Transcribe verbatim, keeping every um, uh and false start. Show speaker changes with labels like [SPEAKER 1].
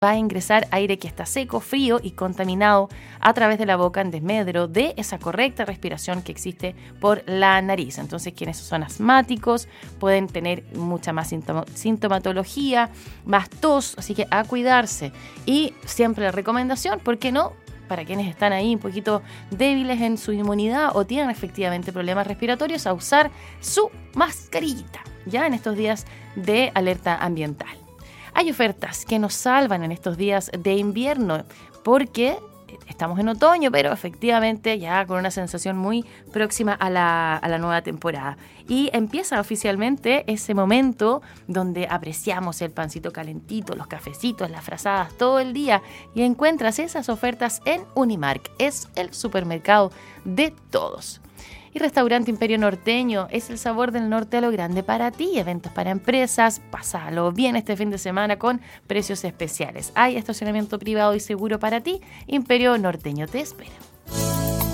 [SPEAKER 1] va a ingresar aire que está seco, frío y contaminado a través de la boca en desmedro de esa correcta respiración que existe por la nariz. Entonces, quienes son asmáticos pueden tener mucha más sintomatología, más tos, así que a cuidarse. Y siempre la recomendación, ¿por qué no?, para quienes están ahí un poquito débiles en su inmunidad o tienen efectivamente problemas respiratorios, a usar su mascarilla, ya en estos días de alerta ambiental. Hay ofertas que nos salvan en estos días de invierno porque estamos en otoño, pero efectivamente ya con una sensación muy próxima a la, a la nueva temporada. Y empieza oficialmente ese momento donde apreciamos el pancito calentito, los cafecitos, las frazadas todo el día, y encuentras esas ofertas en Unimark. Es el supermercado de todos. Y Restaurante Imperio Norteño es el sabor del norte a lo grande para ti. Eventos para empresas, pásalo bien este fin de semana con precios especiales. Hay estacionamiento privado y seguro para ti. Imperio Norteño te espera.